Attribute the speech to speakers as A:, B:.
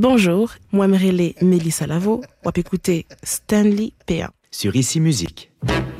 A: Bonjour, moi m'relé Mélissa Lavo, ou écouter Stanley P1.
B: Sur Ici Musique.